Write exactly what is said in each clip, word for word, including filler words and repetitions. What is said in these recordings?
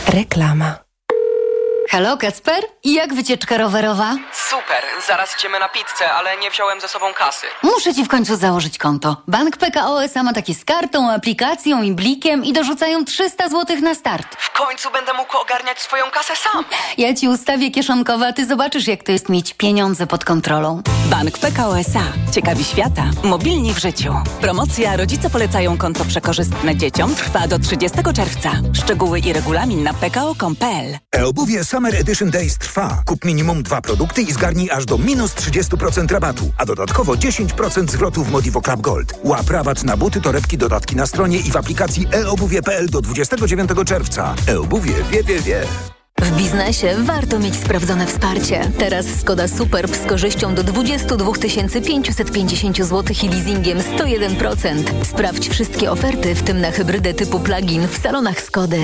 Reklama. Halo, Kacper? I jak wycieczka rowerowa? Super, zaraz idziemy na pizzę, ale nie wziąłem ze sobą kasy. Muszę ci w końcu założyć konto. Bank P K O S A ma takie z kartą, aplikacją i blikiem i dorzucają trzysta złotych na start. W końcu będę mógł ogarniać swoją kasę sam. Ja ci ustawię kieszonkowe, a ty zobaczysz, jak to jest mieć pieniądze pod kontrolą. Bank P K O S A. Ciekawi świata. Mobilni w życiu. Promocja Rodzice polecają konto przekorzystne dzieciom trwa do trzydziestego czerwca. Szczegóły i regulamin na p k o kropka com kropka p l. E-obuwie Summer Edition Days trwa. Kup minimum dwa produkty i zgarnij aż do minus trzydzieści procent rabatu, a dodatkowo dziesięć procent zwrotu w Modivo Club Gold. Łap rabat na buty, torebki, dodatki na stronie i w aplikacji e obuwie kropka p l do dwudziestego dziewiątego czerwca. E-obuwie wie, wie, wie. W biznesie warto mieć sprawdzone wsparcie. Teraz Skoda Superb z korzyścią do dwadzieścia dwa tysiące pięćset pięćdziesiąt złotych i leasingiem sto jeden procent. Sprawdź wszystkie oferty, w tym na hybrydę typu plug-in w salonach Skody.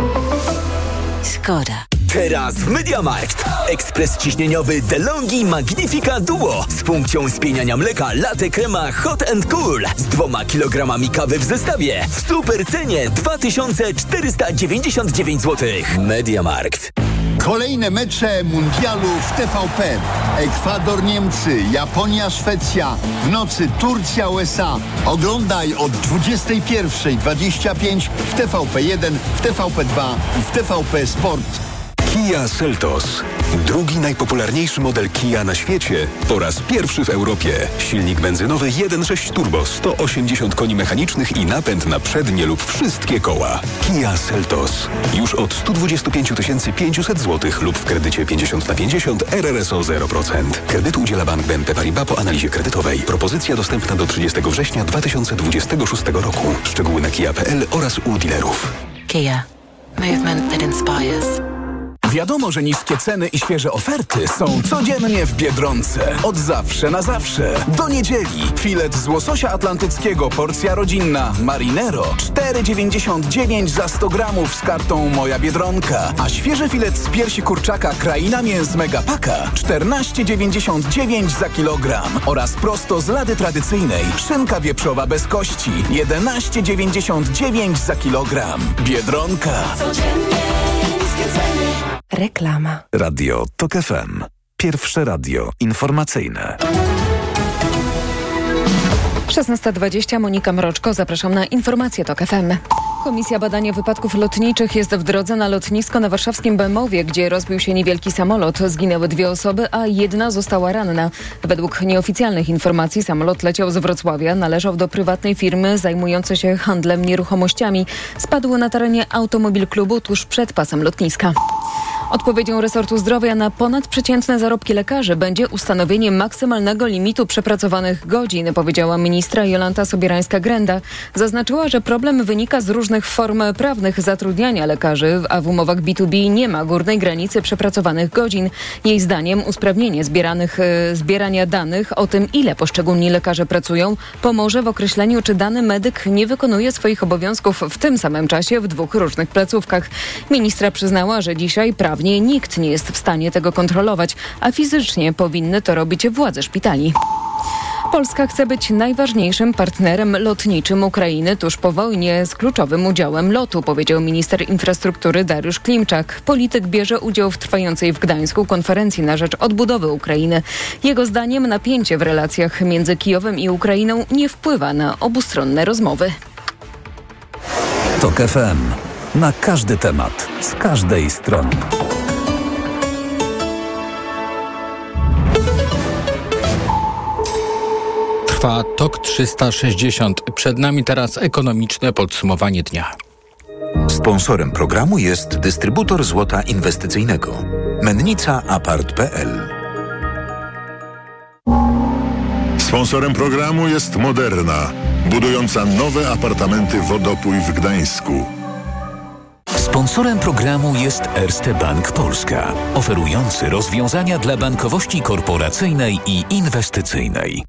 Skoda. Teraz w MediaMarkt. Ekspres ciśnieniowy DeLonghi Magnifica Duo z funkcją spieniania mleka latte crema Hot and Cool z dwoma kilogramami kawy w zestawie w super cenie dwa tysiące czterysta dziewięćdziesiąt dziewięć złotych. MediaMarkt. Kolejne mecze mundialu w T V P. Ekwador, Niemcy, Japonia, Szwecja. W nocy Turcja, U S A. Oglądaj od dwudziestej pierwszej dwadzieścia pięć w T V P jeden, w T V P dwa i w T V P Sport. Kia Seltos. Drugi najpopularniejszy model Kia na świecie po raz pierwszy w Europie. Silnik benzynowy jeden przecinek sześć turbo, sto osiemdziesiąt koni mechanicznych i napęd na przednie lub wszystkie koła. Kia Seltos. Już od sto dwadzieścia pięć tysięcy pięćset złotych lub w kredycie pięćdziesiąt na pięćdziesiąt R R S O zero procent. Kredytu udziela Bank B N P Paribas po analizie kredytowej. Propozycja dostępna do trzydziestego września dwa tysiące dwudziestego szóstego roku. Szczegóły na kia kropka p l oraz u dealerów. Kia. Movement that inspires. Wiadomo, że niskie ceny i świeże oferty są codziennie w Biedronce. Od zawsze na zawsze. Do niedzieli. Filet z łososia atlantyckiego, porcja rodzinna Marinero cztery dziewięćdziesiąt dziewięć za sto gramów z kartą Moja Biedronka. A świeży filet z piersi kurczaka Kraina Mięs Megapaka czternaście dziewięćdziesiąt dziewięć za kilogram. Oraz prosto z lady tradycyjnej szynka wieprzowa bez kości jedenaście dziewięćdziesiąt dziewięć za kilogram. Biedronka. Codziennie niskie ceny. Reklama. Radio Tok F M. Pierwsze radio informacyjne. szesnasta dwadzieścia, Monika Mroczko, zapraszam na informacje Tok F M. Komisja badania wypadków lotniczych jest w drodze na lotnisko na warszawskim Bemowie, gdzie rozbił się niewielki samolot. Zginęły dwie osoby, a jedna została ranna. Według nieoficjalnych informacji samolot leciał z Wrocławia, należał do prywatnej firmy zajmującej się handlem nieruchomościami. Spadł na terenie Automobil Klubu tuż przed pasem lotniska. Odpowiedzią resortu zdrowia na ponadprzeciętne zarobki lekarzy będzie ustanowienie maksymalnego limitu przepracowanych godzin, powiedziała ministra Jolanta Sobierańska-Grenda. Zaznaczyła, że problem wynika z różnych form prawnych zatrudniania lekarzy, a w umowach B dwa B nie ma górnej granicy przepracowanych godzin. Jej zdaniem usprawnienie zbieranych, e, zbierania danych o tym, ile poszczególni lekarze pracują, pomoże w określeniu, czy dany medyk nie wykonuje swoich obowiązków w tym samym czasie w dwóch różnych placówkach. Ministra przyznała, że dzisiaj prawnie nikt nie jest w stanie tego kontrolować, a fizycznie powinny to robić władze szpitali. Polska chce być najważniejszym partnerem lotniczym Ukrainy tuż po wojnie z kluczowym udziałem lotu, powiedział minister infrastruktury Dariusz Klimczak. Polityk bierze udział w trwającej w Gdańsku konferencji na rzecz odbudowy Ukrainy. Jego zdaniem napięcie w relacjach między Kijowem i Ukrainą nie wpływa na obustronne rozmowy. Tok F M. Na każdy temat, z każdej strony. Trwa Tok trzysta sześćdziesiąt. Przed nami teraz ekonomiczne podsumowanie dnia. Sponsorem programu jest dystrybutor złota inwestycyjnego. Mennica Apart kropka p l. Sponsorem programu jest Moderna, budująca nowe apartamenty Wodopój w Gdańsku. Sponsorem programu jest Erste Bank Polska, oferujący rozwiązania dla bankowości korporacyjnej i inwestycyjnej.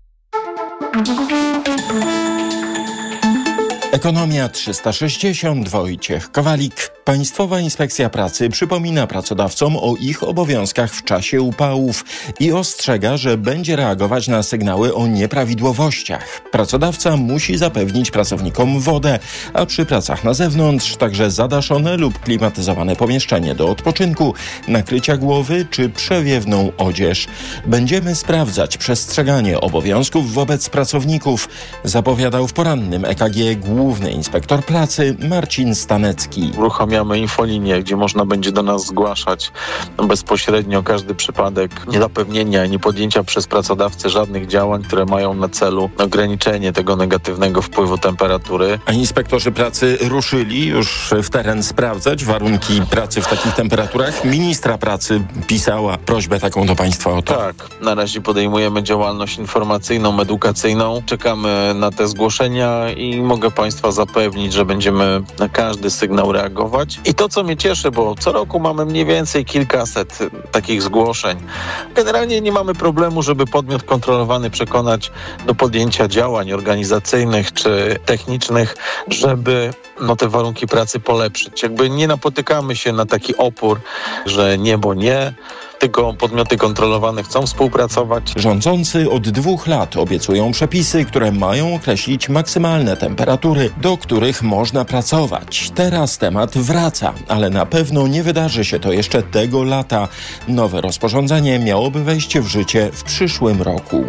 Ekonomia trzysta sześćdziesiąt, Wojciech Kowalik. Państwowa Inspekcja Pracy przypomina pracodawcom o ich obowiązkach w czasie upałów i ostrzega, że będzie reagować na sygnały o nieprawidłowościach. Pracodawca musi zapewnić pracownikom wodę, a przy pracach na zewnątrz także zadaszone lub klimatyzowane pomieszczenie do odpoczynku, nakrycia głowy czy przewiewną odzież. Będziemy sprawdzać przestrzeganie obowiązków wobec pracowników, zapowiadał w porannym E K G główny inspektor pracy Marcin Stanecki. Uruchamiamy infolinię, gdzie można będzie do nas zgłaszać bezpośrednio każdy przypadek niezapewnienia i niepodjęcia przez pracodawcę żadnych działań, które mają na celu ograniczenie tego negatywnego wpływu temperatury. A inspektorzy pracy ruszyli już w teren sprawdzać warunki pracy w takich temperaturach. Ministra pracy pisała prośbę taką do państwa o to. Tak, na razie podejmujemy działalność informacyjną, edukacyjną. Czekamy na te zgłoszenia i mogę państwa zapewnić, że będziemy na każdy sygnał reagować. I to, co mnie cieszy, bo co roku mamy mniej więcej kilkaset takich zgłoszeń. Generalnie nie mamy problemu, żeby podmiot kontrolowany przekonać do podjęcia działań organizacyjnych czy technicznych, żeby no, te warunki pracy polepszyć. Jakby nie napotykamy się na taki opór, że nie, bo nie. Tylko podmioty kontrolowane chcą współpracować. Rządzący od dwóch lat obiecują przepisy, które mają określić maksymalne temperatury, do których można pracować. Teraz temat wraca, ale na pewno nie wydarzy się to jeszcze tego lata. Nowe rozporządzenie miałoby wejść w życie w przyszłym roku.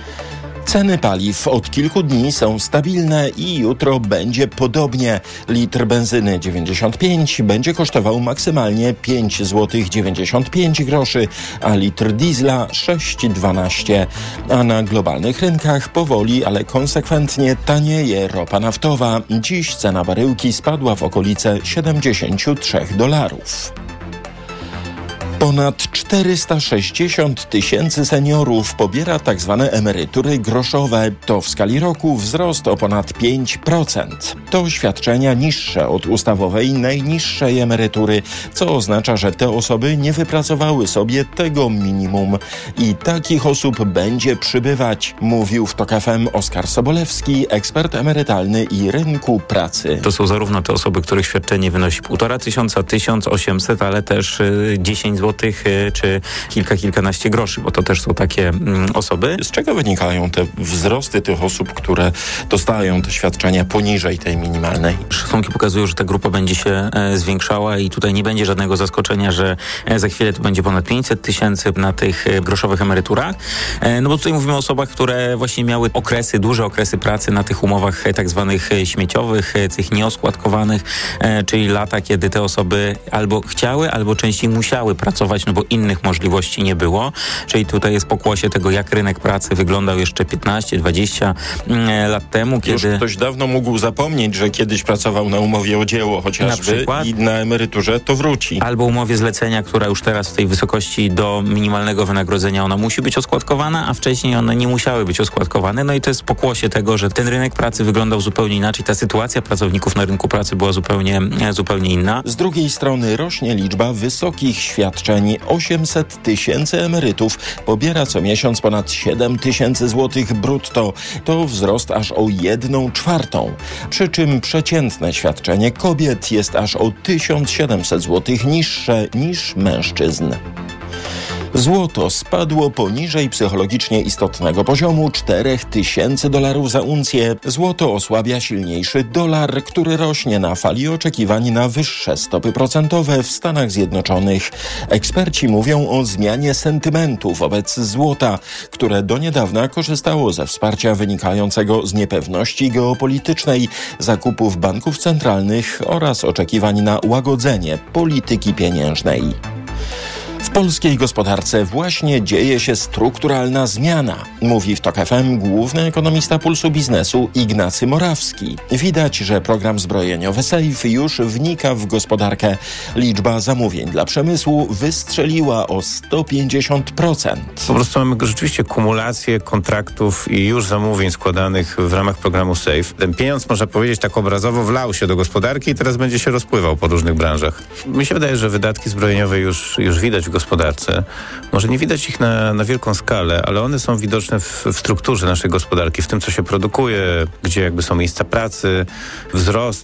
Ceny paliw od kilku dni są stabilne i jutro będzie podobnie. Litr benzyny dziewięćdziesiąt pięć będzie kosztował maksymalnie pięć złotych dziewięćdziesiąt pięć groszy, a litr diesla sześć dwanaście. A na globalnych rynkach powoli, ale konsekwentnie tanieje ropa naftowa. Dziś cena baryłki spadła w okolice siedemdziesiąt trzy dolarów. Ponad czterysta sześćdziesiąt tysięcy seniorów pobiera tzw. emerytury groszowe. To w skali roku wzrost o ponad pięć procent. To świadczenia niższe od ustawowej najniższej emerytury, co oznacza, że te osoby nie wypracowały sobie tego minimum. I takich osób będzie przybywać, mówił w TOK F M Oskar Sobolewski, ekspert emerytalny i rynku pracy. To są zarówno te osoby, których świadczenie wynosi półtora tysiąca, tysiąc osiemset, ale też dziesięć złotych czy kilka, kilkanaście groszy, bo to też są takie mm, osoby. Z czego wynikają te wzrosty tych osób, które dostają te świadczenia poniżej tej minimalnej? Szacunki pokazują, że ta grupa będzie się e, zwiększała i tutaj nie będzie żadnego zaskoczenia, że e, za chwilę to będzie ponad pięćset tysięcy na tych e, groszowych emeryturach. E, no bo tutaj mówimy o osobach, które właśnie miały okresy, duże okresy pracy na tych umowach e, tak zwanych e, śmieciowych, e, tych nieoskładkowanych, e, czyli lata, kiedy te osoby albo chciały, albo częściej musiały pracować, no bo innych możliwości nie było. Czyli tutaj jest pokłosie tego, jak rynek pracy wyglądał jeszcze piętnaście dwadzieścia lat temu, kiedy... Już ktoś dawno mógł zapomnieć, że kiedyś pracował na umowie o dzieło chociażby na i na emeryturze to wróci. Albo umowie zlecenia, która już teraz w tej wysokości do minimalnego wynagrodzenia ona musi być oskładkowana, a wcześniej one nie musiały być oskładkowane. No i to jest pokłosie tego, że ten rynek pracy wyglądał zupełnie inaczej. Ta sytuacja pracowników na rynku pracy była zupełnie, zupełnie inna. Z drugiej strony rośnie liczba wysokich świadczeń. osiemset tysięcy emerytów pobiera co miesiąc ponad siedem tysięcy złotych brutto. To wzrost aż o jedną czwartą. Przy czym przeciętne świadczenie kobiet jest aż o tysiąc siedemset złotych niższe niż mężczyzn. Złoto spadło poniżej psychologicznie istotnego poziomu cztery tysiące dolarów za uncję. Złoto osłabia silniejszy dolar, który rośnie na fali oczekiwań na wyższe stopy procentowe w Stanach Zjednoczonych. Eksperci mówią o zmianie sentymentu wobec złota, które do niedawna korzystało ze wsparcia wynikającego z niepewności geopolitycznej, zakupów banków centralnych oraz oczekiwań na łagodzenie polityki pieniężnej. W polskiej gospodarce właśnie dzieje się strukturalna zmiana, mówi w TOK F M główny ekonomista Pulsu Biznesu Ignacy Morawski. Widać, że program zbrojeniowy SAFE już wnika w gospodarkę. Liczba zamówień dla przemysłu wystrzeliła o sto pięćdziesiąt procent. Po prostu mamy rzeczywiście kumulację kontraktów i już zamówień składanych w ramach programu SAFE. Ten pieniądz, można powiedzieć tak obrazowo, wlał się do gospodarki i teraz będzie się rozpływał po różnych branżach. Mi się wydaje, że wydatki zbrojeniowe już, już widać w gospodarce. Może nie widać ich na, na wielką skalę, ale one są widoczne w, w strukturze naszej gospodarki, w tym, co się produkuje, gdzie jakby są miejsca pracy, wzrost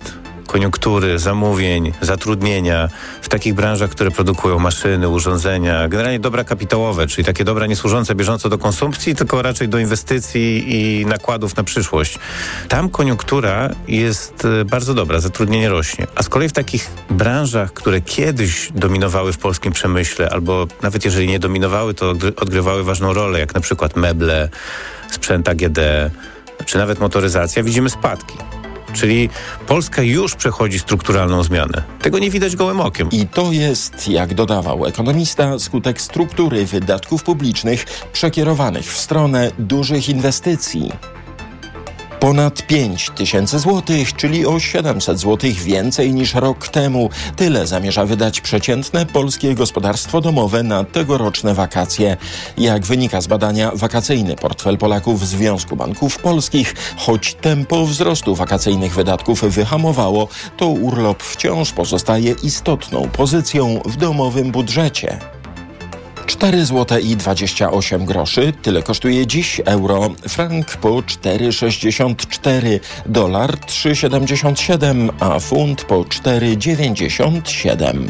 koniunktury, zamówień, zatrudnienia w takich branżach, które produkują maszyny, urządzenia, generalnie dobra kapitałowe, czyli takie dobra nie służące bieżąco do konsumpcji, tylko raczej do inwestycji i nakładów na przyszłość. Tam koniunktura jest bardzo dobra, zatrudnienie rośnie. A z kolei w takich branżach, które kiedyś dominowały w polskim przemyśle, albo nawet jeżeli nie dominowały, to odgrywały ważną rolę, jak na przykład meble, sprzęt A G D, czy nawet motoryzacja, widzimy spadki. Czyli Polska już przechodzi strukturalną zmianę. Tego nie widać gołym okiem. I to jest, jak dodawał ekonomista, skutek struktury wydatków publicznych przekierowanych w stronę dużych inwestycji. Ponad pięć tysięcy złotych, czyli o siedemset złotych więcej niż rok temu. Tyle zamierza wydać przeciętne polskie gospodarstwo domowe na tegoroczne wakacje. Jak wynika z badania Wakacyjny Portfel Polaków w Związku Banków Polskich, choć tempo wzrostu wakacyjnych wydatków wyhamowało, to urlop wciąż pozostaje istotną pozycją w domowym budżecie. cztery złote i dwadzieścia osiem groszy. Tyle kosztuje dziś euro. Frank po cztery sześćdziesiąt cztery, dolar trzy siedemdziesiąt siedem, a funt po cztery dziewięćdziesiąt siedem.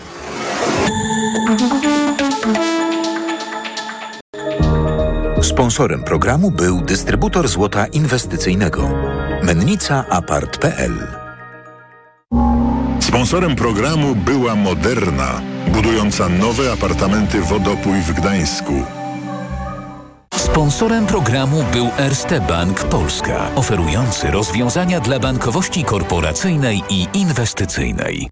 Sponsorem programu był dystrybutor złota inwestycyjnego Mennica Apart kropka p l. Sponsorem programu była Moderna, budująca nowe apartamenty Wodopój w Gdańsku. Sponsorem programu był Erste Bank Polska, oferujący rozwiązania dla bankowości korporacyjnej i inwestycyjnej.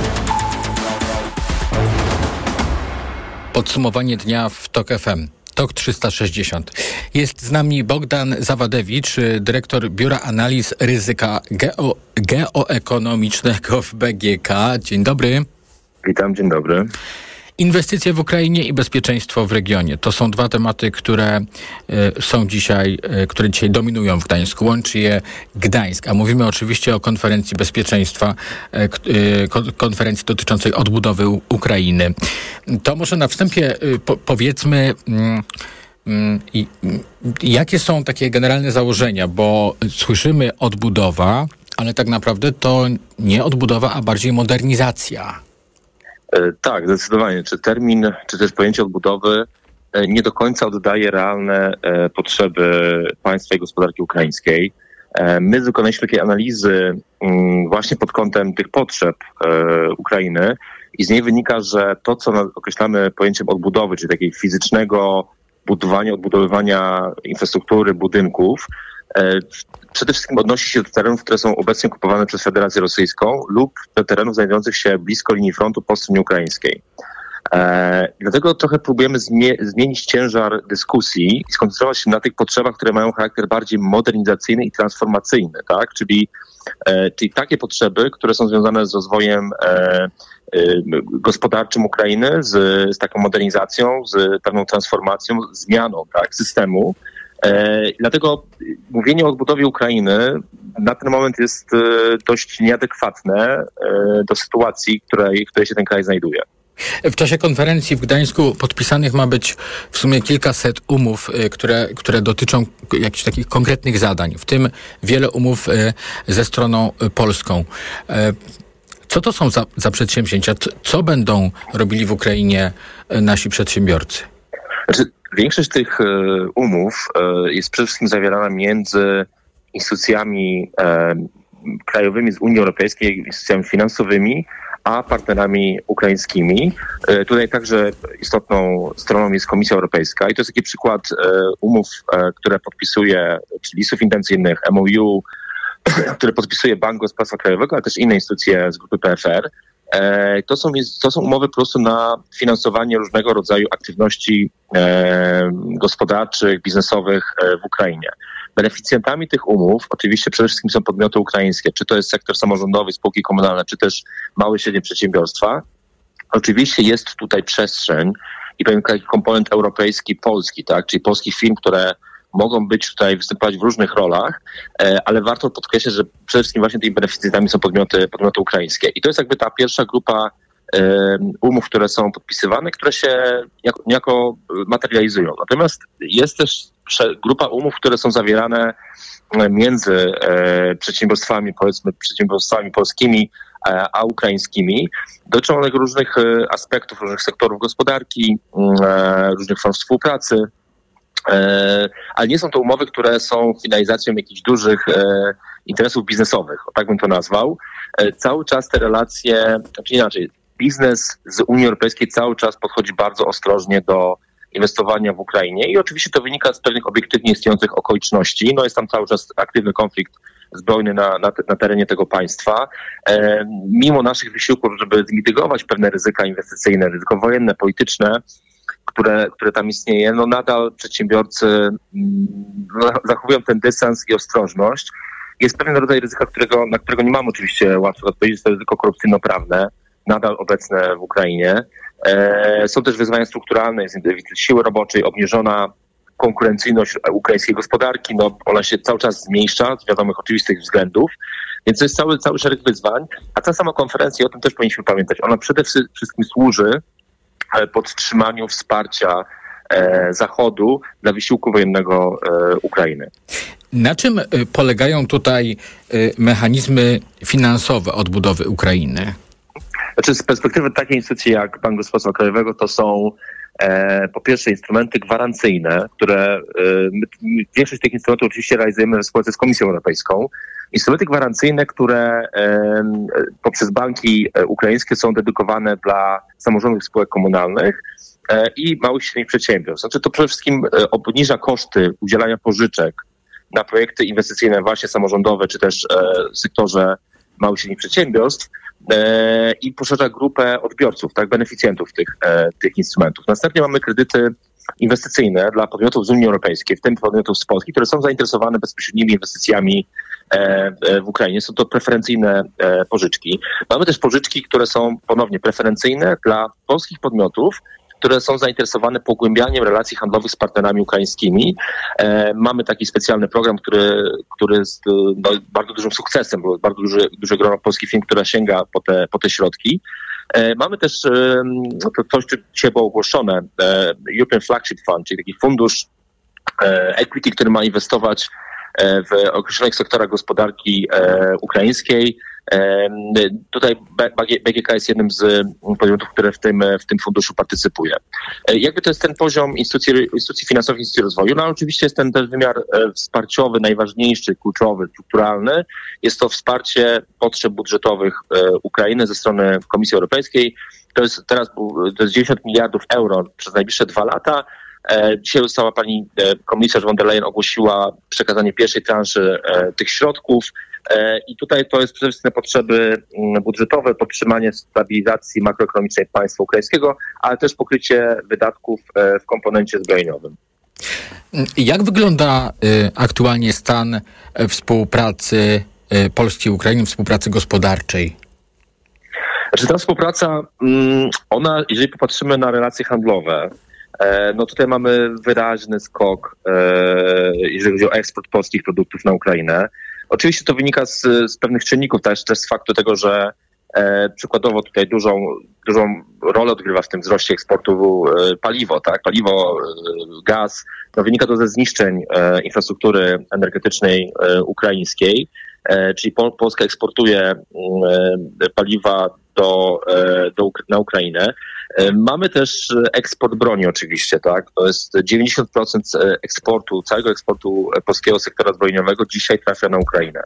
Podsumowanie dnia w TOK F M. TOK trzysta sześćdziesiąt. Jest z nami Bogdan Zawadewicz, dyrektor Biura Analiz Ryzyka Geo, Geoekonomicznego w B G K. Dzień dobry. Witam, dzień dobry. Inwestycje w Ukrainie i bezpieczeństwo w regionie. To są dwa tematy, które y, są dzisiaj, y, które dzisiaj dominują w Gdańsku. Łączy je Gdańsk. A mówimy oczywiście o konferencji bezpieczeństwa, y, y, konferencji dotyczącej odbudowy U- Ukrainy. To może na wstępie y, po, powiedzmy, y, y, y, jakie są takie generalne założenia, bo słyszymy odbudowa, ale tak naprawdę to nie odbudowa, a bardziej modernizacja. Tak, zdecydowanie. Czy termin, czy też pojęcie odbudowy nie do końca oddaje realne potrzeby państwa i gospodarki ukraińskiej. My wykonaliśmy takie analizy właśnie pod kątem tych potrzeb Ukrainy i z niej wynika, że to, co określamy pojęciem odbudowy, czyli takiego fizycznego budowania, odbudowywania infrastruktury, budynków, przede wszystkim odnosi się do terenów, które są obecnie okupowane przez Federację Rosyjską lub do terenów znajdujących się blisko linii frontu po stronie ukraińskiej. E, dlatego trochę próbujemy zmie- zmienić ciężar dyskusji i skoncentrować się na tych potrzebach, które mają charakter bardziej modernizacyjny i transformacyjny, tak? Czyli, e, czyli takie potrzeby, które są związane z rozwojem e, e, gospodarczym Ukrainy, z, z taką modernizacją, z pewną transformacją, zmianą, tak, systemu. E, dlatego mówienie o odbudowie Ukrainy na ten moment jest e, dość nieadekwatne e, do sytuacji, której, w której się ten kraj znajduje. W czasie konferencji w Gdańsku podpisanych ma być w sumie kilkaset umów, e, które, które dotyczą jakichś takich konkretnych zadań, w tym wiele umów e, ze stroną polską. E, co to są za, za przedsięwzięcia? Co, co będą robili w Ukrainie e, nasi przedsiębiorcy? Znaczy, większość tych umów jest przede wszystkim zawierana między instytucjami krajowymi z Unii Europejskiej, instytucjami finansowymi, a partnerami ukraińskimi. Tutaj także istotną stroną jest Komisja Europejska i to jest taki przykład umów, które podpisuje, czyli listów intencyjnych, M O U, które podpisuje Bank Gospodarstwa Krajowego, ale też inne instytucje z grupy P F R. To są, to są umowy po prostu na finansowanie różnego rodzaju aktywności e, gospodarczych, biznesowych w Ukrainie. Beneficjentami tych umów oczywiście przede wszystkim są podmioty ukraińskie, czy to jest sektor samorządowy, spółki komunalne, czy też małe i średnie przedsiębiorstwa. Oczywiście jest tutaj przestrzeń i pewien komponent europejski, polski, tak, czyli polskich firm, które mogą być tutaj, występować w różnych rolach, ale warto podkreślić, że przede wszystkim właśnie tymi beneficjentami są podmioty, podmioty ukraińskie. I to jest jakby ta pierwsza grupa umów, które są podpisywane, które się jako, niejako materializują. Natomiast jest też grupa umów, które są zawierane między przedsiębiorstwami, powiedzmy przedsiębiorstwami polskimi a ukraińskimi. Dotyczą one różnych aspektów, różnych sektorów gospodarki, różnych form współpracy, ale nie są to umowy, które są finalizacją jakichś dużych interesów biznesowych, o tak bym to nazwał. Cały czas te relacje, znaczy inaczej, biznes z Unii Europejskiej cały czas podchodzi bardzo ostrożnie do inwestowania w Ukrainie i oczywiście to wynika z pewnych obiektywnie istniejących okoliczności. No jest tam cały czas aktywny konflikt zbrojny na, na, na terenie tego państwa. E, mimo naszych wysiłków, żeby zmitygować pewne ryzyka inwestycyjne, ryzyko wojenne, polityczne, które, które tam istnieje, no nadal przedsiębiorcy mm, zachowują ten dystans i ostrożność. Jest pewien rodzaj ryzyka, którego, na którego nie mamy oczywiście łatwo odpowiedzieć, to ryzyko korupcyjno-prawne, nadal obecne w Ukrainie. E, są też wyzwania strukturalne, jest deficyt siły roboczej, obniżona konkurencyjność ukraińskiej gospodarki, no ona się cały czas zmniejsza z wiadomych oczywistych względów, więc to jest cały, cały szereg wyzwań, a ta sama konferencja, o tym też powinniśmy pamiętać, ona przede wszystkim służy podtrzymaniu wsparcia e, Zachodu dla wysiłku wojennego e, Ukrainy. Na czym polegają tutaj mechanizmy finansowe odbudowy Ukrainy? Znaczy z perspektywy takiej instytucji jak Bank Gospodarstwa Krajowego to są e, po pierwsze instrumenty gwarancyjne, które e, my, większość tych instrumentów oczywiście realizujemy we współpracy z Komisją Europejską. Instrumenty gwarancyjne, które e, poprzez banki ukraińskie są dedykowane dla samorządów spółek komunalnych e, i małych i średnich przedsiębiorstw. Znaczy to przede wszystkim e, obniża koszty udzielania pożyczek na projekty inwestycyjne właśnie samorządowe, czy też e, w sektorze małych i średnich przedsiębiorstw e, i poszerza grupę odbiorców, tak, beneficjentów tych, e, tych instrumentów. Następnie mamy kredyty inwestycyjne dla podmiotów z Unii Europejskiej, w tym podmiotów z Polski, które są zainteresowane bezpośrednimi inwestycjami e, w Ukrainie. Są to preferencyjne e, pożyczki. Mamy też pożyczki, które są ponownie preferencyjne dla polskich podmiotów, które są zainteresowane pogłębianiem relacji handlowych z partnerami ukraińskimi. E, mamy taki specjalny program, który, który jest no, bardzo dużym sukcesem, bo bardzo duży, duże grono polskich firm, która sięga po te, po te środki. E, mamy też e, to coś, co dzisiaj było ogłoszone, e, European Flagship Fund, czyli taki fundusz e, equity, który ma inwestować e, w określonych sektorach gospodarki e, ukraińskiej. Tutaj B G K jest jednym z podmiotów, które w tym, w tym funduszu partycypuje. Jakby to jest ten poziom instytucji, instytucji finansowych, instytucji rozwoju. No oczywiście jest ten też wymiar wsparciowy, najważniejszy, kluczowy, strukturalny. Jest to wsparcie potrzeb budżetowych Ukrainy ze strony Komisji Europejskiej. To jest teraz to jest dziewięćdziesiąt miliardów euro przez najbliższe dwa lata. Dzisiaj została pani komisarz von der Leyen ogłosiła przekazanie pierwszej transzy tych środków. I tutaj to jest przede wszystkim na potrzeby budżetowe, podtrzymanie stabilizacji makroekonomicznej państwa ukraińskiego, ale też pokrycie wydatków w komponencie zbrojeniowym. Jak wygląda aktualnie stan współpracy Polski i Ukrainy, współpracy gospodarczej? Znaczy ta współpraca, ona, jeżeli popatrzymy na relacje handlowe, no tutaj mamy wyraźny skok, jeżeli chodzi o eksport polskich produktów na Ukrainę. Oczywiście to wynika z, z pewnych czynników, też, też z faktu tego, że e, przykładowo tutaj dużą, dużą rolę odgrywa w tym wzroście eksportu e, paliwo, tak? Paliwo, e, gaz. No wynika to ze zniszczeń e, infrastruktury energetycznej e, ukraińskiej, e, czyli Pol- Polska eksportuje e, paliwa do, e, do, na Ukrainę. Mamy też eksport broni oczywiście, tak? To jest dziewięćdziesiąt procent eksportu, całego eksportu polskiego sektora zbrojeniowego dzisiaj trafia na Ukrainę.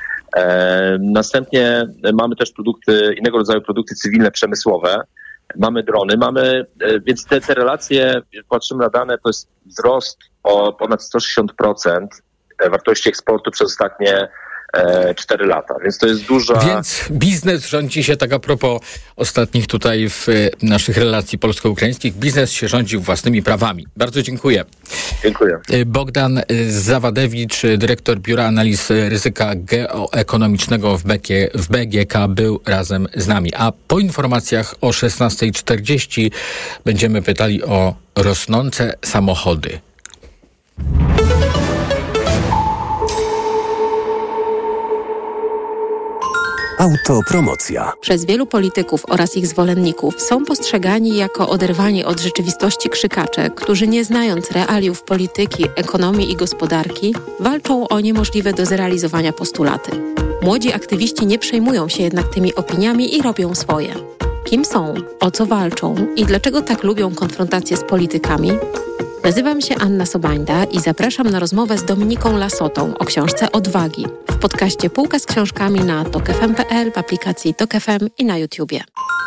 E, następnie mamy też produkty, innego rodzaju produkty cywilne, przemysłowe. Mamy drony, mamy, więc te, te relacje, jak patrzymy na dane, to jest wzrost o ponad sto sześćdziesiąt procent wartości eksportu przez ostatnie cztery lata, więc to jest duża... Więc biznes rządzi się, tak a propos ostatnich tutaj w naszych relacji polsko-ukraińskich, biznes się rządzi własnymi prawami. Bardzo dziękuję. Dziękuję. Bogdan Zawadewicz, dyrektor Biura Analiz Ryzyka Geoekonomicznego w, B G, w B G K był razem z nami. A po informacjach o szesnasta czterdzieści będziemy pytali o rosnące samochody. Autopromocja. Przez wielu polityków oraz ich zwolenników są postrzegani jako oderwani od rzeczywistości krzykacze, którzy nie znając realiów polityki, ekonomii i gospodarki, walczą o niemożliwe do zrealizowania postulaty. Młodzi aktywiści nie przejmują się jednak tymi opiniami i robią swoje. Kim są, o co walczą i dlaczego tak lubią konfrontację z politykami? Nazywam się Anna Sobańda i zapraszam na rozmowę z Dominiką Lasotą o książce Odwagi w podcaście Półka z książkami na tok f m kropka p l, w aplikacji Tok F M i na YouTubie.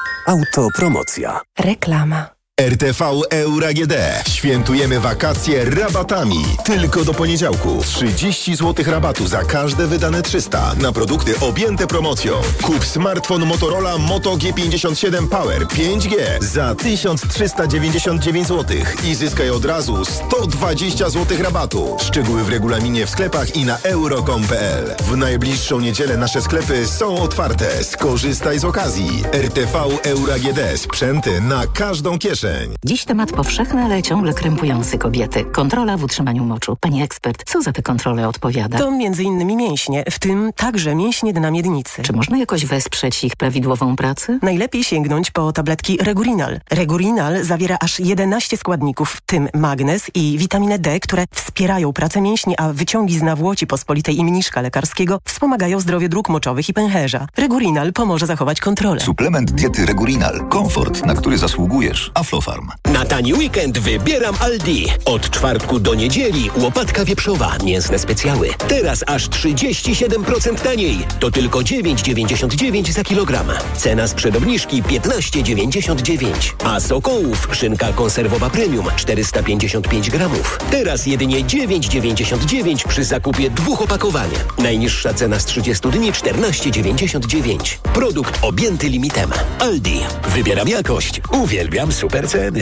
Autopromocja. Reklama. R T V Euro A G D. Świętujemy wakacje rabatami. Tylko do poniedziałku. trzydzieści złotych rabatu za każde wydane trzysta na produkty objęte promocją. Kup smartfon Motorola Moto G pięćdziesiąt siedem Power pięć G za tysiąc trzysta dziewięćdziesiąt dziewięć złotych i zyskaj od razu sto dwadzieścia złotych rabatu. Szczegóły w regulaminie w sklepach i na euro kropka com kropka p l. W najbliższą niedzielę nasze sklepy są otwarte. Skorzystaj z okazji. R T V Euro A G D. Sprzęty na każdą kieszeń. Dziś temat powszechny, ale ciągle krępujący kobiety. Kontrola w utrzymaniu moczu. Pani ekspert, co za te kontrole odpowiada? To między innymi mięśnie, w tym także mięśnie dna miednicy. Czy można jakoś wesprzeć ich prawidłową pracę? Najlepiej sięgnąć po tabletki Regurinal. Regurinal zawiera aż jedenaście składników, w tym magnez i witaminę D, które wspierają pracę mięśni, a wyciągi z nawłoci pospolitej i mniszka lekarskiego wspomagają zdrowie dróg moczowych i pęcherza. Regurinal pomoże zachować kontrolę. Suplement diety Regurinal. Komfort, na który zasługujesz. Aflofarm. Na tani weekend wybieram Aldi. Od czwartku do niedzieli łopatka wieprzowa, mięsne specjały. Teraz aż trzydzieści siedem procent taniej. To tylko dziewięć dziewięćdziesiąt dziewięć za kilogram. Cena sprzed obniżki piętnaście dziewięćdziesiąt dziewięć. A Sokołów szynka konserwowa premium czterysta pięćdziesiąt pięć gramów. Teraz jedynie dziewięć dziewięćdziesiąt dziewięć przy zakupie dwóch opakowań. Najniższa cena z trzydziestu dni czternaście dziewięćdziesiąt dziewięć. Produkt objęty limitem. Aldi. Wybieram jakość. Uwielbiam super ceny.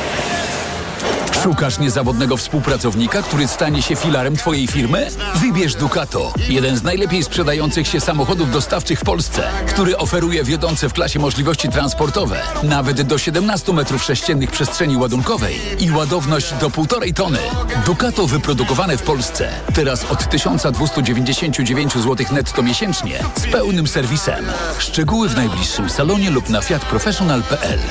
Szukasz niezawodnego współpracownika, który stanie się filarem Twojej firmy? Wybierz Ducato, jeden z najlepiej sprzedających się samochodów dostawczych w Polsce, który oferuje wiodące w klasie możliwości transportowe, nawet do siedemnaście metrów sześciennych przestrzeni ładunkowej i ładowność do półtorej tony. Ducato wyprodukowane w Polsce. Teraz od tysiąc dwieście dziewięćdziesiąt dziewięć złotych netto miesięcznie z pełnym serwisem. Szczegóły w najbliższym salonie lub na fiat professional kropka p l.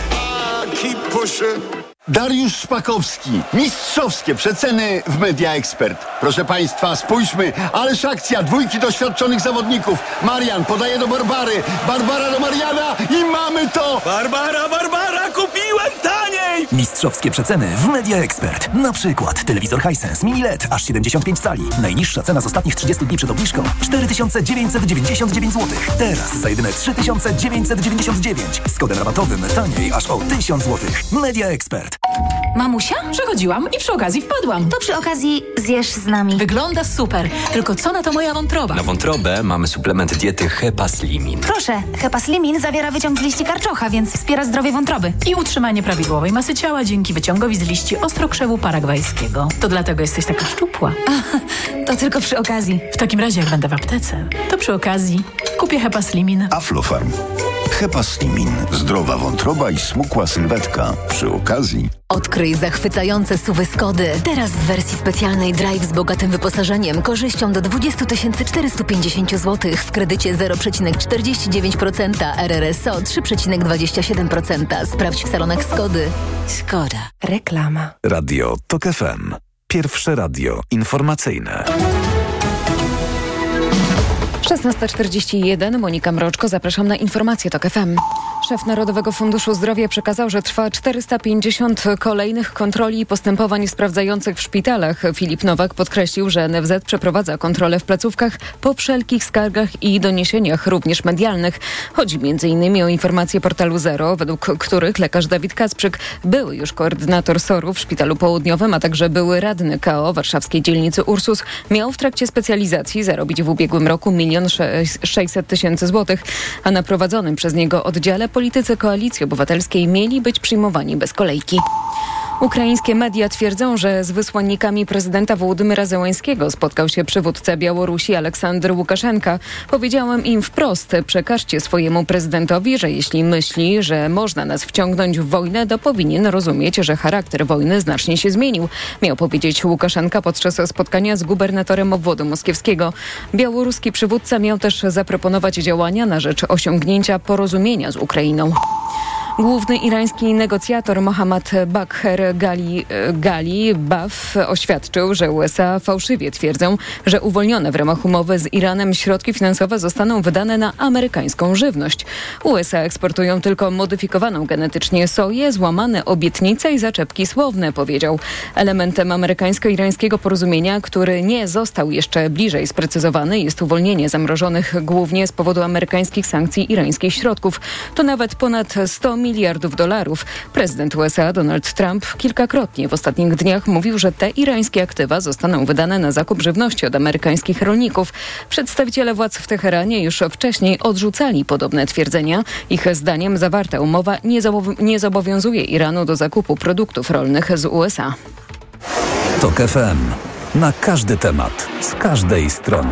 Dariusz Szpakowski. Mistrzowskie przeceny w Media Expert. Proszę Państwa, spójrzmy, ależ akcja dwójki doświadczonych zawodników. Marian podaje do Barbary, Barbara do Mariana i mamy to! Barbara, Barbara, kupiłem taniej! Mistrzowskie przeceny w Media Expert. Na przykład telewizor Hisense Mini L E D aż siedemdziesiąt pięć cali. Najniższa cena z ostatnich trzydziestu dni przed obniżką cztery tysiące dziewięćset dziewięćdziesiąt dziewięć złotych. Teraz za jedyne trzy tysiące dziewięćset dziewięćdziesiąt dziewięć. Z kodem rabatowym taniej aż o tysiąc złotych. Media Expert. Mamusia? Przechodziłam i przy okazji wpadłam. To przy okazji zjesz z nami. Wygląda super. Tylko co na to moja wątroba? Na wątrobę mamy suplement diety Hepaslimin. Proszę, Hepaslimin zawiera wyciąg z liści karczocha, więc wspiera zdrowie wątroby. I utrzymanie prawidłowej masy ciała dzięki wyciągowi z liści ostrokrzewu paragwajskiego. To dlatego jesteś taka szczupła. A, to tylko przy okazji. W takim razie jak będę w aptece, to przy okazji kupię Hepaslimin. Aflofarm. Hepaslimin. Zdrowa wątroba i smukła sylwetka. Przy okazji. Odkryj zachwycające suwy Skody. Teraz w wersji specjalnej Drive z bogatym wyposażeniem, korzyścią do dwadzieścia tysięcy czterysta pięćdziesiąt złotych w kredycie zero przecinek czterdzieści dziewięć procent, R R S O trzy przecinek dwadzieścia siedem procent. Sprawdź w salonach Skody. Skoda. Reklama. Radio Tok F M. Pierwsze radio informacyjne. szesnasta czterdzieści jeden, Monika Mroczko, zapraszam na informacje Tok F M. Szef Narodowego Funduszu Zdrowia przekazał, że trwa czterysta pięćdziesiąt kolejnych kontroli i postępowań sprawdzających w szpitalach. Filip Nowak podkreślił, że N F Z przeprowadza kontrolę w placówkach po wszelkich skargach i doniesieniach, również medialnych. Chodzi między innymi o informacje portalu Zero, według których lekarz Dawid Kasprzyk, były już koordynator S O R-u w Szpitalu Południowym, a także były radny K O warszawskiej dzielnicy Ursus, miał w trakcie specjalizacji zarobić w ubiegłym roku milion sześćset tysięcy złotych, a na prowadzonym przez niego oddziale politycy Koalicji Obywatelskiej mieli być przyjmowani bez kolejki. Ukraińskie media twierdzą, że z wysłannikami prezydenta Wołodymyra Zełenskiego spotkał się przywódca Białorusi Aleksander Łukaszenka. Powiedziałem im wprost, przekażcie swojemu prezydentowi, że jeśli myśli, że można nas wciągnąć w wojnę, to powinien rozumieć, że charakter wojny znacznie się zmienił. Miał powiedzieć Łukaszenka podczas spotkania z gubernatorem obwodu moskiewskiego. Białoruski przywódca miał też zaproponować działania na rzecz osiągnięcia porozumienia z Ukrainą. Główny irański negocjator Mohammad Bagher Gali, Gali Baf oświadczył, że U S A fałszywie twierdzą, że uwolnione w ramach umowy z Iranem środki finansowe zostaną wydane na amerykańską żywność. U S A eksportują tylko modyfikowaną genetycznie soję, złamane obietnice i zaczepki słowne, powiedział. Elementem amerykańsko-irańskiego porozumienia, który nie został jeszcze bliżej sprecyzowany, jest uwolnienie zamrożonych głównie z powodu amerykańskich sankcji irańskich środków. To nawet ponad sto miliardów dolarów. Prezydent U S A Donald Trump kilkakrotnie w ostatnich dniach mówił, że te irańskie aktywa zostaną wydane na zakup żywności od amerykańskich rolników. Przedstawiciele władz w Teheranie już wcześniej odrzucali podobne twierdzenia. Ich zdaniem zawarta umowa nie, zobow- nie zobowiązuje Iranu do zakupu produktów rolnych z U S A. TOK F M. Na każdy temat, z każdej strony.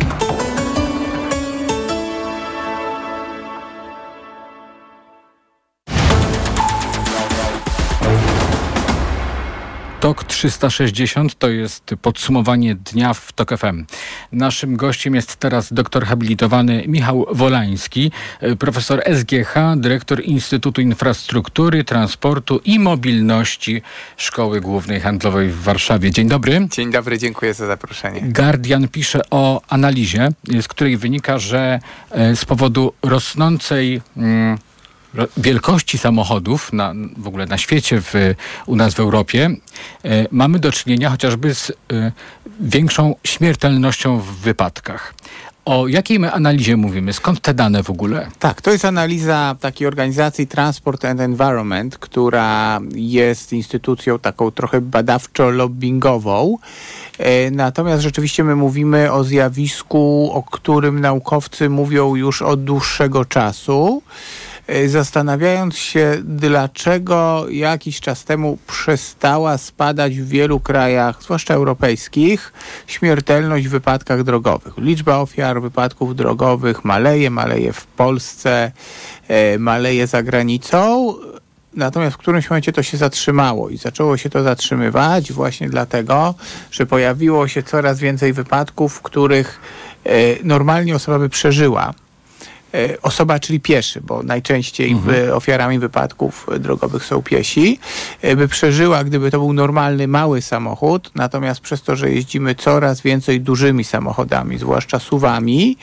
TOK trzysta sześćdziesiąt to jest podsumowanie dnia w TOK F M. Naszym gościem jest teraz doktor habilitowany Michał Wolański, profesor S G H, dyrektor Instytutu Infrastruktury, Transportu i Mobilności Szkoły Głównej Handlowej w Warszawie. Dzień dobry. Dzień dobry, dziękuję za zaproszenie. Guardian pisze o analizie, z której wynika, że z powodu rosnącej mm, wielkości samochodów na, w ogóle na świecie, w, u nas w Europie, e, mamy do czynienia chociażby z e, większą śmiertelnością w wypadkach. O jakiej my analizie mówimy? Skąd te dane w ogóle? Tak, to jest analiza takiej organizacji Transport and Environment, która jest instytucją taką trochę badawczo-lobbingową. E, natomiast rzeczywiście my mówimy o zjawisku, o którym naukowcy mówią już od dłuższego czasu, zastanawiając się, dlaczego jakiś czas temu przestała spadać w wielu krajach, zwłaszcza europejskich, śmiertelność w wypadkach drogowych. Liczba ofiar wypadków drogowych maleje, maleje w Polsce, maleje za granicą. Natomiast w którymś momencie to się zatrzymało i zaczęło się to zatrzymywać właśnie dlatego, że pojawiło się coraz więcej wypadków, w których normalnie osoba by przeżyła. Osoba, czyli pieszy, bo najczęściej mhm. ofiarami wypadków drogowych są piesi, by przeżyła, gdyby to był normalny, mały samochód, natomiast przez to, że jeździmy coraz więcej dużymi samochodami, zwłaszcza suwami,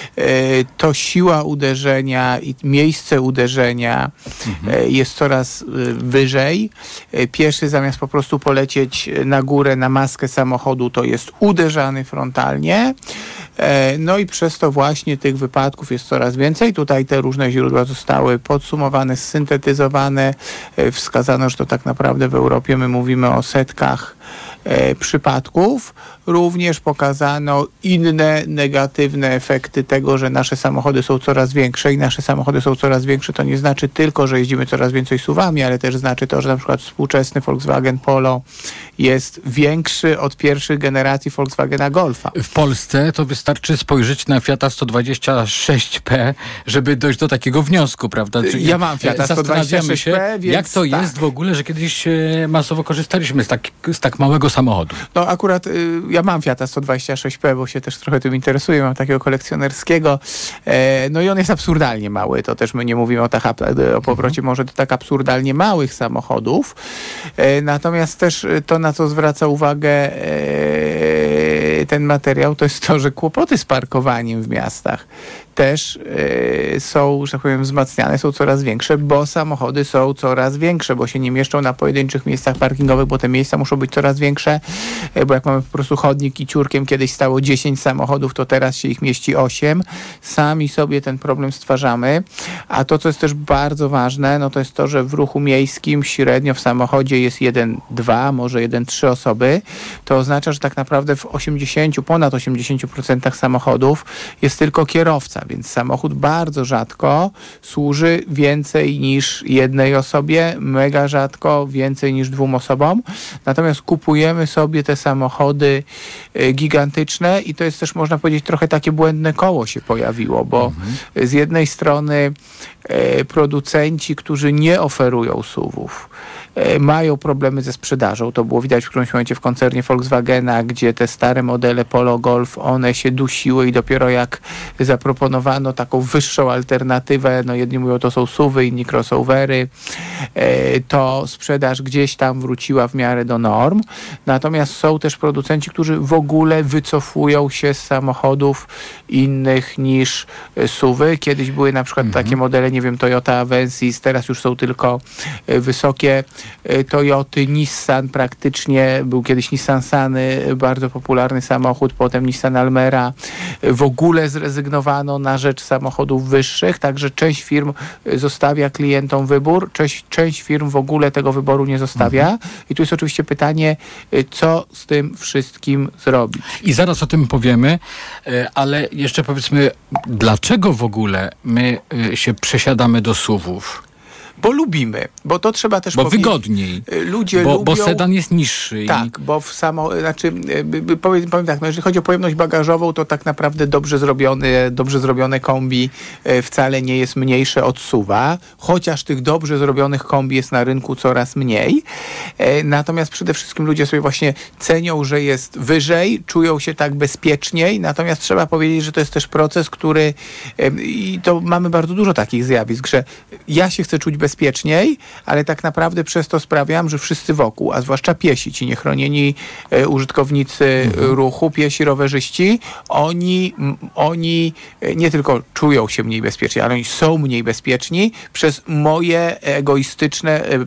to siła uderzenia i miejsce uderzenia mhm. jest coraz wyżej. Pieszy zamiast po prostu polecieć na górę, na maskę samochodu, to jest uderzany frontalnie. No i przez to właśnie tych wypadków jest coraz więcej. Tutaj te różne źródła zostały podsumowane, syntetyzowane. Wskazano, że to tak naprawdę w Europie my mówimy o setkach e, przypadków. Również pokazano inne negatywne efekty tego, że nasze samochody są coraz większe i nasze samochody są coraz większe. To nie znaczy tylko, że jeździmy coraz więcej suwami, ale też znaczy to, że na przykład współczesny Volkswagen Polo jest większy od pierwszych generacji Volkswagena Golfa. W Polsce to wystarczy spojrzeć na Fiata sto dwadzieścia sześć P, żeby dojść do takiego wniosku, prawda? Czyli ja mam Fiata sto dwadzieścia sześć P, się, więc jak to tak. jest w ogóle, że kiedyś masowo korzystaliśmy z tak, z tak małego samochodu? No akurat y, ja mam Fiata sto dwadzieścia sześć P, bo się też trochę tym interesuję, mam takiego kolekcjonerskiego. E, no i on jest absurdalnie mały, to też my nie mówimy o, tak, o powrocie może do tak absurdalnie małych samochodów. E, natomiast też to, na co zwraca uwagę e, ten materiał, to jest to, że kłopoty z parkowaniem w miastach też y, są, że tak powiem, wzmacniane, są coraz większe, bo samochody są coraz większe, bo się nie mieszczą na pojedynczych miejscach parkingowych, bo te miejsca muszą być coraz większe, y, bo jak mamy po prostu chodnik i ciurkiem kiedyś stało dziesięć samochodów, to teraz się ich mieści osiem. Sami sobie ten problem stwarzamy. A to, co jest też bardzo ważne, no to jest to, że w ruchu miejskim średnio w samochodzie jest jeden, dwa, może jeden, trzy osoby. To oznacza, że tak naprawdę w osiemdziesięciu osiemdziesiąt, ponad osiemdziesiąt procent samochodów jest tylko kierowca, więc samochód bardzo rzadko służy więcej niż jednej osobie, mega rzadko więcej niż dwóm osobom. Natomiast kupujemy sobie te samochody gigantyczne i to jest też, można powiedzieć, trochę takie błędne koło się pojawiło, bo mhm. z jednej strony e, producenci, którzy nie oferują S U V-ów, e, mają problemy ze sprzedażą. To było widać w którymś momencie w koncernie Volkswagena, gdzie te stare modele Polo Golf, one się dusiły i dopiero jak zaproponowano taką wyższą alternatywę, no jedni mówią, to są S U V-y, inni crossovery, e, to sprzedaż gdzieś tam wróciła w miarę do norm. Natomiast są też producenci, którzy w ogóle wycofują się z samochodów innych niż S U V-y. Kiedyś były na przykład mhm. takie modele, nie wiem, Toyota Avensis, teraz już są tylko wysokie Toyoty, Nissan praktycznie, był kiedyś Nissan Sunny, bardzo popularny samochód, potem Nissan Almera. W ogóle zrezygnowano na rzecz samochodów wyższych, także część firm zostawia klientom wybór, część, część firm w ogóle tego wyboru nie zostawia. Mhm. I tu jest oczywiście pytanie, co z tym wszystkim zrobić. I zaraz o tym powiemy, ale jeszcze powiedzmy, dlaczego w ogóle my się przesiadamy do S U V-ów? Bo lubimy, bo to trzeba też bo powiedzieć. Bo wygodniej, ludzie bo, lubią, bo sedan jest niższy. Tak, i... bo w samo, znaczy powiem, powiem tak, no jeżeli chodzi o pojemność bagażową, to tak naprawdę dobrze zrobione, dobrze zrobione kombi wcale nie jest mniejsze od S U V-a, chociaż tych dobrze zrobionych kombi jest na rynku coraz mniej. Natomiast przede wszystkim ludzie sobie właśnie cenią, że jest wyżej, czują się tak bezpieczniej, natomiast trzeba powiedzieć, że to jest też proces, który i to mamy bardzo dużo takich zjawisk, że ja się chcę czuć bezpieczniej, bezpieczniej, ale tak naprawdę przez to sprawiam, że wszyscy wokół, a zwłaszcza piesi, ci niechronieni e, użytkownicy mhm. ruchu, piesi rowerzyści, oni, m, oni nie tylko czują się mniej bezpiecznie, ale oni są mniej bezpieczni przez moje egoistyczne e,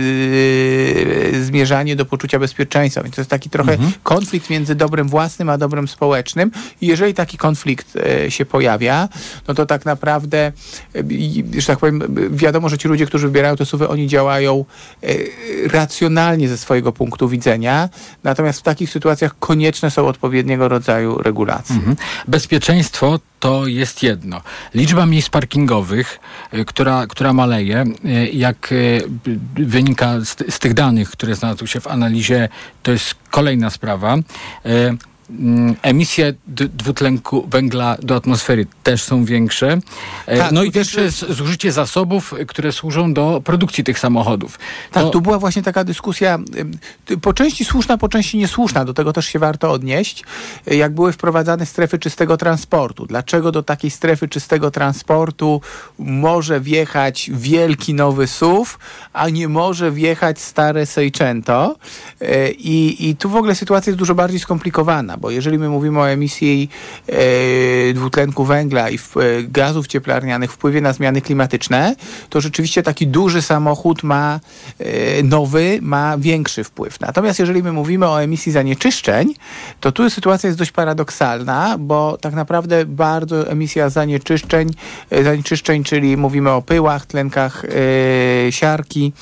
e, zmierzanie do poczucia bezpieczeństwa. Więc to jest taki trochę mhm. konflikt między dobrem własnym a dobrem społecznym. I jeżeli taki konflikt e, się pojawia, no to tak naprawdę, e, że tak powiem, wiadomo, że ci ludzie, którzy wybierają te S U V-y, oni działają e, racjonalnie ze swojego punktu widzenia, natomiast w takich sytuacjach konieczne są odpowiedniego rodzaju regulacje. Mhm. Bezpieczeństwo to jest jedno. Liczba miejsc parkingowych, y, która, która maleje, y, jak y, wynika z, z tych danych, które znalazły się w analizie, to jest kolejna sprawa. Y, Emisje d- dwutlenku węgla do atmosfery też są większe. Tak, no i też też zużycie zasobów, które służą do produkcji tych samochodów. Tak, to... tu była właśnie taka dyskusja, po części słuszna, po części niesłuszna. Do tego też się warto odnieść. Jak były wprowadzane strefy czystego transportu. Dlaczego do takiej strefy czystego transportu może wjechać wielki nowy S U V, a nie może wjechać stare Seicento? I, i tu w ogóle sytuacja jest dużo bardziej skomplikowana, bo jeżeli my mówimy o emisji e, dwutlenku węgla i w, e, gazów cieplarnianych, wpływie na zmiany klimatyczne, to rzeczywiście taki duży samochód ma e, nowy, ma większy wpływ. Natomiast jeżeli my mówimy o emisji zanieczyszczeń, to tu sytuacja jest dość paradoksalna, bo tak naprawdę bardzo emisja zanieczyszczeń, e, zanieczyszczeń, czyli mówimy o pyłach, tlenkach e, siarki,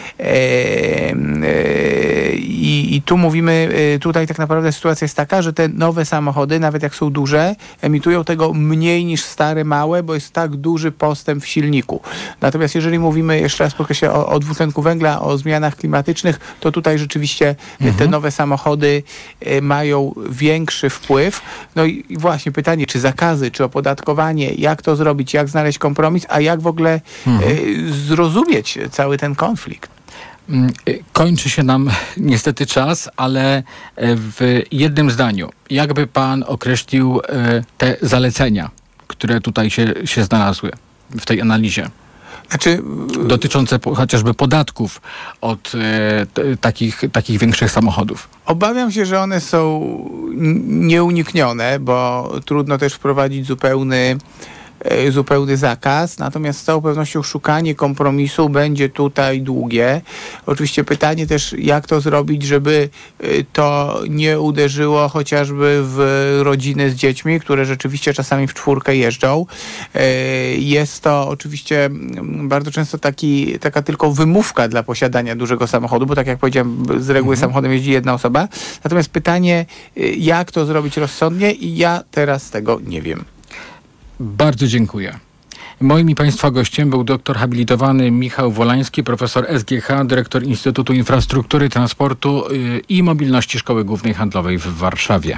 I, i tu mówimy, tutaj tak naprawdę sytuacja jest taka, że te nowe samochody, nawet jak są duże, emitują tego mniej niż stare małe, bo jest tak duży postęp w silniku. Natomiast jeżeli mówimy, jeszcze raz podkreślę, o, o dwutlenku węgla, o zmianach klimatycznych, to tutaj rzeczywiście mhm. te nowe samochody mają większy wpływ. No i właśnie pytanie, czy zakazy, czy opodatkowanie, jak to zrobić, jak znaleźć kompromis, a jak w ogóle mhm. zrozumieć cały ten konflikt. Kończy się nam niestety czas, ale w jednym zdaniu, jakby pan określił te zalecenia, które tutaj się, się znalazły w tej analizie? Znaczy, dotyczące po, chociażby podatków od e, t, takich, takich większych samochodów. Obawiam się, że one są nieuniknione, bo trudno też wprowadzić zupełny zupełny zakaz, natomiast z całą pewnością szukanie kompromisu będzie tutaj długie. Oczywiście pytanie też, jak to zrobić, żeby to nie uderzyło chociażby w rodziny z dziećmi, które rzeczywiście czasami w czwórkę jeżdżą. Jest to oczywiście bardzo często taki, taka tylko wymówka dla posiadania dużego samochodu, bo tak jak powiedziałem, z reguły mhm. samochodem jeździ jedna osoba. Natomiast pytanie, jak to zrobić rozsądnie, i ja teraz tego nie wiem. Bardzo dziękuję. Moim i Państwa gościem był doktor habilitowany Michał Wolański, profesor S G H, dyrektor Instytutu Infrastruktury, Transportu i Mobilności Szkoły Głównej Handlowej w Warszawie.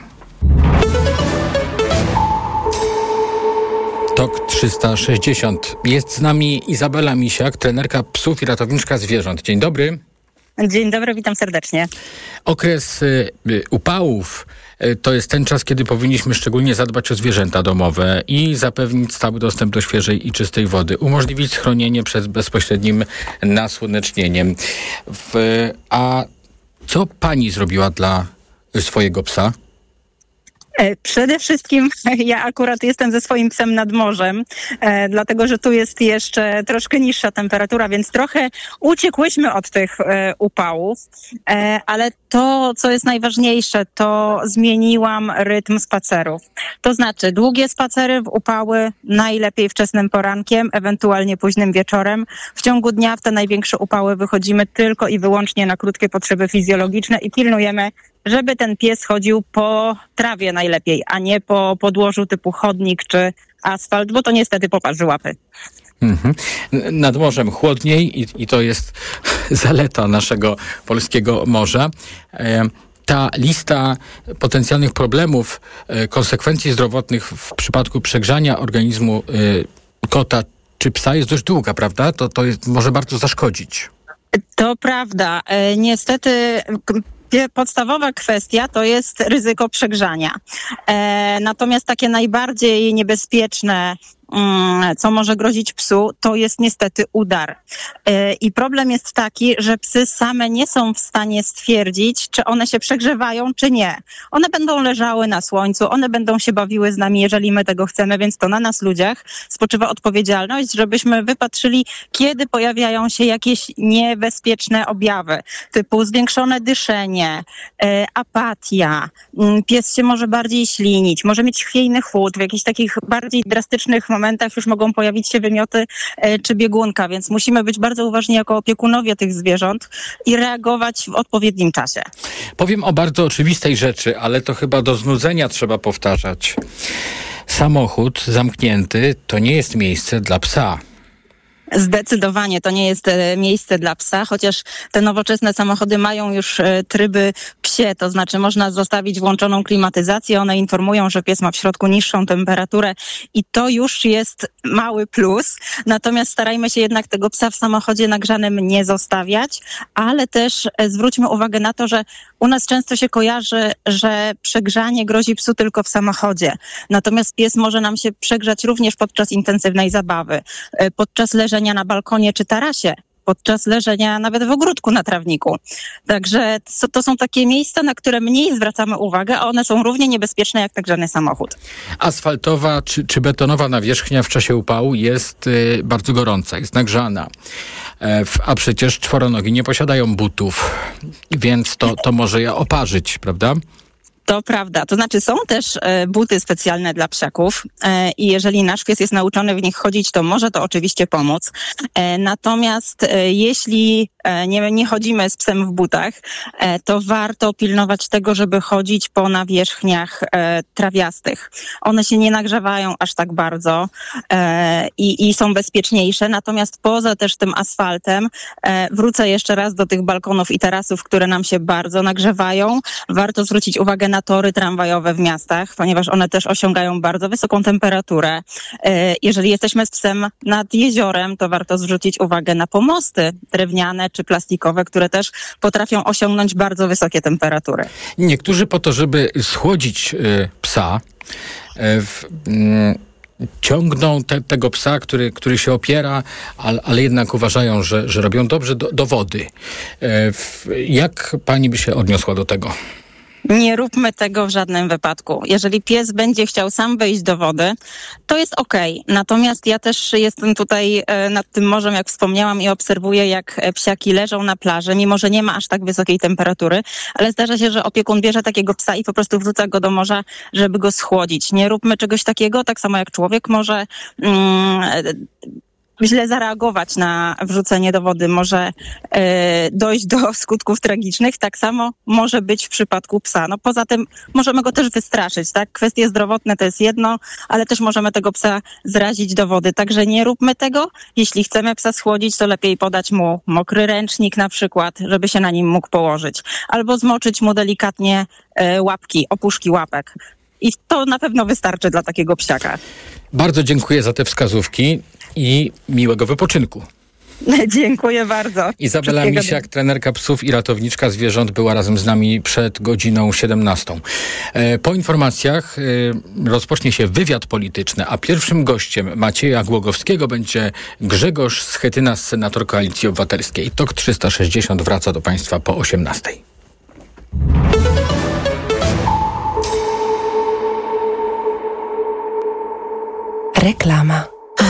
Tok trzysta sześćdziesiąt. Jest z nami Izabela Misiak, trenerka psów i ratowniczka zwierząt. Dzień dobry. Dzień dobry, witam serdecznie. Okres y, y, upałów y, to jest ten czas, kiedy powinniśmy szczególnie zadbać o zwierzęta domowe i zapewnić stały dostęp do świeżej i czystej wody, umożliwić schronienie przed bezpośrednim nasłonecznieniem. W, a co pani zrobiła dla swojego psa? Przede wszystkim ja akurat jestem ze swoim psem nad morzem, e, dlatego że tu jest jeszcze troszkę niższa temperatura, więc trochę uciekłyśmy od tych e, upałów, e, ale to, co jest najważniejsze, to zmieniłam rytm spacerów. To znaczy długie spacery w upały, najlepiej wczesnym porankiem, ewentualnie późnym wieczorem. W ciągu dnia w te największe upały wychodzimy tylko i wyłącznie na krótkie potrzeby fizjologiczne i pilnujemy, żeby ten pies chodził po trawie najlepiej, a nie po podłożu typu chodnik czy asfalt, bo to niestety poparzy łapy. Mhm. Nad morzem chłodniej i, i to jest zaleta naszego polskiego morza. E, ta lista potencjalnych problemów, e, konsekwencji zdrowotnych w przypadku przegrzania organizmu e, kota czy psa jest dość długa, prawda? To, to jest, może bardzo zaszkodzić. To prawda. E, niestety... Podstawowa kwestia to jest ryzyko przegrzania. E, natomiast takie najbardziej niebezpieczne, mm, co może grozić psu, to jest niestety udar. E, I problem jest taki, że psy same nie są w stanie stwierdzić, czy one się przegrzewają, czy nie. One będą leżały na słońcu, one będą się bawiły z nami, jeżeli my tego chcemy, więc to na nas, ludziach, spoczywa odpowiedzialność, żebyśmy wypatrzyli, kiedy pojawiają się jakieś niebezpieczne objawy, typu zwiększone dyszenie, E, apatia, pies się może bardziej ślinić, może mieć chwiejny chłód, w jakichś takich bardziej drastycznych momentach już mogą pojawić się wymioty e, czy biegunka, więc musimy być bardzo uważni jako opiekunowie tych zwierząt i reagować w odpowiednim czasie. Powiem o bardzo oczywistej rzeczy, ale to chyba do znudzenia trzeba powtarzać. Samochód zamknięty to nie jest miejsce dla psa. Zdecydowanie to nie jest e, miejsce dla psa, chociaż te nowoczesne samochody mają już e, tryby psie, to znaczy można zostawić włączoną klimatyzację, one informują, że pies ma w środku niższą temperaturę i to już jest mały plus, natomiast starajmy się jednak tego psa w samochodzie nagrzanym nie zostawiać, ale też e, zwróćmy uwagę na to, że u nas często się kojarzy, że przegrzanie grozi psu tylko w samochodzie, natomiast pies może nam się przegrzać również podczas intensywnej zabawy, e, podczas leżenia na balkonie czy tarasie, podczas leżenia nawet w ogródku na trawniku. Także to są takie miejsca, na które mniej zwracamy uwagę, a one są równie niebezpieczne jak nagrzany samochód. Asfaltowa czy, czy betonowa nawierzchnia w czasie upału jest y, bardzo gorąca, jest nagrzana. E, a przecież czworonogi nie posiadają butów, więc to, to może je oparzyć, prawda? To prawda. To znaczy są też e, buty specjalne dla psiaków e, i jeżeli nasz pies jest nauczony w nich chodzić, to może to oczywiście pomóc. E, natomiast e, jeśli e, nie, nie chodzimy z psem w butach, e, to warto pilnować tego, żeby chodzić po nawierzchniach e, trawiastych. One się nie nagrzewają aż tak bardzo e, i, i są bezpieczniejsze. Natomiast poza też tym asfaltem e, wrócę jeszcze raz do tych balkonów i tarasów, które nam się bardzo nagrzewają. Warto zwrócić uwagę na tory tramwajowe w miastach, ponieważ one też osiągają bardzo wysoką temperaturę. Jeżeli jesteśmy z psem nad jeziorem, to warto zwrócić uwagę na pomosty drewniane czy plastikowe, które też potrafią osiągnąć bardzo wysokie temperatury. Niektórzy po to, żeby schłodzić y, psa, y, w, y, ciągną te, tego psa, który, który się opiera, ale, ale jednak uważają, że, że robią dobrze do, do wody. Y, w, jak pani by się odniosła do tego? Nie róbmy tego w żadnym wypadku. Jeżeli pies będzie chciał sam wejść do wody, to jest okej. Natomiast ja też jestem tutaj nad tym morzem, jak wspomniałam, i obserwuję, jak psiaki leżą na plaży, mimo że nie ma aż tak wysokiej temperatury, ale zdarza się, że opiekun bierze takiego psa i po prostu wrzuca go do morza, żeby go schłodzić. Nie róbmy czegoś takiego, tak samo jak człowiek może mm, źle zareagować na wrzucenie do wody, może e, dojść do skutków tragicznych, tak samo może być w przypadku psa. No poza tym możemy go też wystraszyć, tak? Kwestie zdrowotne to jest jedno, ale też możemy tego psa zrazić do wody, także nie róbmy tego. Jeśli chcemy psa schłodzić, to lepiej podać mu mokry ręcznik na przykład, żeby się na nim mógł położyć, albo zmoczyć mu delikatnie e, łapki, opuszki łapek. I to na pewno wystarczy dla takiego psiaka. Bardzo dziękuję za te wskazówki i miłego wypoczynku. Dziękuję bardzo. Izabela Misiak, trenerka psów i ratowniczka zwierząt, była razem z nami przed godziną siedemnastą. Po informacjach rozpocznie się wywiad polityczny, a pierwszym gościem Macieja Głogowskiego będzie Grzegorz Schetyna, senator Koalicji Obywatelskiej. Tok trzysta sześćdziesiąt wraca do Państwa po osiemnastej. Reklama.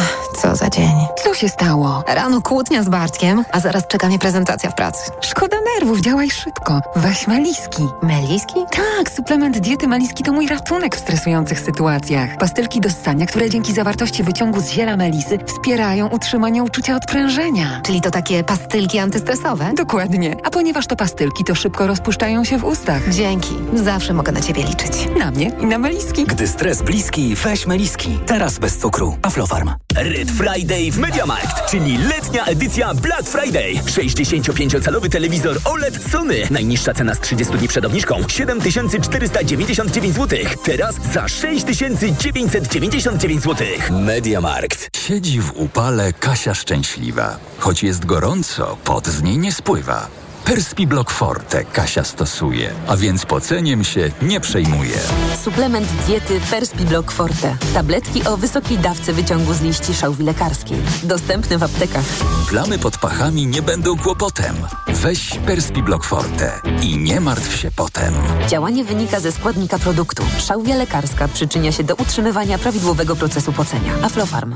Co za dzień. Co się stało? Rano kłótnia z Bartkiem, a zaraz czeka mnie prezentacja w pracy. Szkoda nerwów, działaj szybko. Weź Meliski. Meliski? Tak, suplement diety Meliski to mój ratunek w stresujących sytuacjach. Pastylki do ssania, które dzięki zawartości wyciągu z ziela melisy wspierają utrzymanie uczucia odprężenia. Czyli to takie pastylki antystresowe? Dokładnie. A ponieważ to pastylki, to szybko rozpuszczają się w ustach. Dzięki. Zawsze mogę na ciebie liczyć. Na mnie i na Meliski. Gdy stres bliski, weź Meliski. Teraz bez cukru. Aflofarm. Red Friday w MediaMarkt, czyli letnia edycja Black Friday. sześćdziesięciopięciocalowy telewizor O L E D Sony. Najniższa cena z trzydziestu dni przed obniżką siedem tysięcy czterysta dziewięćdziesiąt dziewięć złotych. Teraz za sześć tysięcy dziewięćset dziewięćdziesiąt dziewięć złotych. MediaMarkt. Siedzi w upale Kasia szczęśliwa. Choć jest gorąco, pot z niej nie spływa. Perspiblock Forte Kasia stosuje, a więc poceniem się nie przejmuje. Suplement diety Perspiblock Forte. Tabletki o wysokiej dawce wyciągu z liści szałwi lekarskiej. Dostępny w aptekach. Plamy pod pachami nie będą kłopotem. Weź Perspiblock Forte i nie martw się potem. Działanie wynika ze składnika produktu. Szałwia lekarska przyczynia się do utrzymywania prawidłowego procesu pocenia. Aflofarm.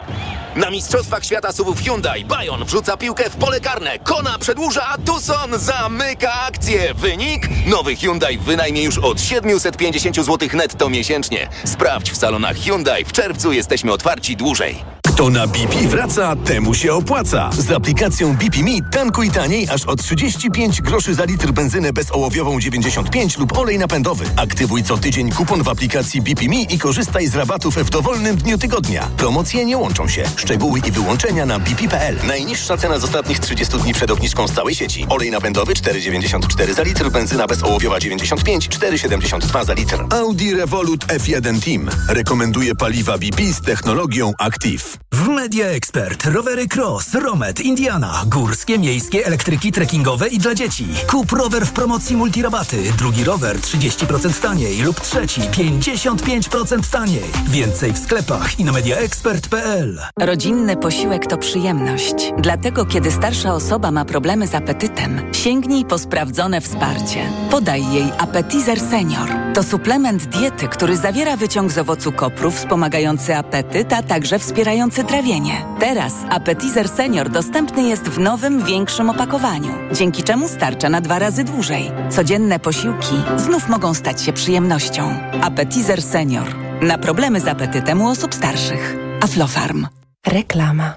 Na Mistrzostwach Świata suwów Hyundai Bayon wrzuca piłkę w pole karne. Kona przedłuża, a Tucson zamyka akcję. Wynik? Nowy Hyundai w wynajmie już od siedemset pięćdziesiąt złotych netto miesięcznie. Sprawdź w salonach Hyundai. W czerwcu jesteśmy otwarci dłużej. Kto na B P wraca, temu się opłaca. Z aplikacją B P Me tankuj taniej aż o trzydzieści pięć groszy za litr benzynę bezołowiową dziewięćdziesiąt pięć lub olej napędowy. Aktywuj co tydzień kupon w aplikacji B P Me i korzystaj z rabatów w dowolnym dniu tygodnia. Promocje nie łączą się. Szczegóły i wyłączenia na b p kropka p l. Najniższa cena z ostatnich trzydziestu dni przed obniżką z całej sieci. Olej napędowy cztery dziewięćdziesiąt cztery za litr, benzyna bezołowiowa dziewięćdziesiąt pięć, cztery siedemdziesiąt dwa za litr. Audi Revolut F jeden Team rekomenduje paliwa B P z technologią Active. W Media Expert rowery Cross, Romet, Indiana, górskie, miejskie, elektryki, trekkingowe i dla dzieci. Kup rower w promocji multirabaty, drugi rower trzydzieści procent taniej lub trzeci pięćdziesiąt pięć procent taniej. Więcej w sklepach i na mediaexpert kropka p l. Rodzinny posiłek to przyjemność. Dlatego, kiedy starsza osoba ma problemy z apetytem, sięgnij po sprawdzone wsparcie. Podaj jej Appetizer Senior. To suplement diety, który zawiera wyciąg z owocu kopru wspomagający apetyt, a także wspierający trawienie. Teraz Appetizer Senior dostępny jest w nowym, większym opakowaniu, dzięki czemu starcza na dwa razy dłużej. Codzienne posiłki znów mogą stać się przyjemnością. Appetizer Senior. Na problemy z apetytem u osób starszych. Aflofarm. Reklama.